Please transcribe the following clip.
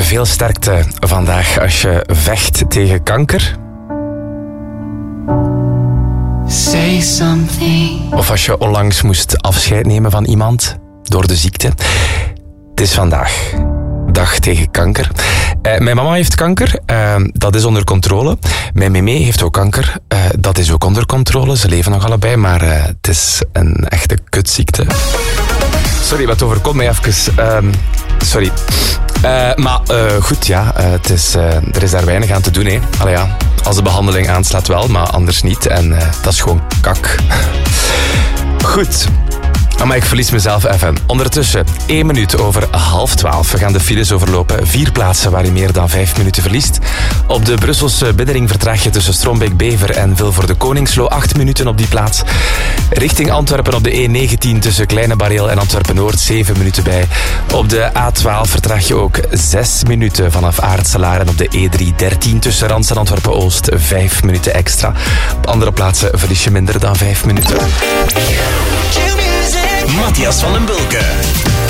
veel sterkte vandaag als je vecht tegen kanker. Say something. Of als je onlangs moest afscheid nemen van iemand door de ziekte. Het is vandaag dag tegen kanker. Mijn mama heeft kanker. Dat is onder controle. Mijn meme heeft ook kanker. Dat is ook onder controle. Ze leven nog allebei, maar het is een echte kutziekte. Sorry, wat overkomt mij even. Sorry. Maar goed, ja. Er is daar weinig aan te doen, hè. Allee, ja. Als de behandeling aanslaat wel, maar anders niet. En dat is gewoon kak. Goed. Maar ik verlies mezelf even. Ondertussen, 1 minuut over 11:30. We gaan de files overlopen. 4 plaatsen waar je meer dan 5 minuten verliest. Op de Brusselse binnenring vertraag je tussen Strombeek-Bever en Vilvoorde Koningslo 8 minuten op die plaats. Richting Antwerpen op de E19 tussen Kleine Bareel en Antwerpen-Noord 7 minuten bij. Op de A12 vertraag je ook 6 minuten vanaf Aartselaar en op de E313 tussen Rans en Antwerpen-Oost 5 minuten extra. Op andere plaatsen verlies je minder dan 5 minuten. Matthias van den Bulke.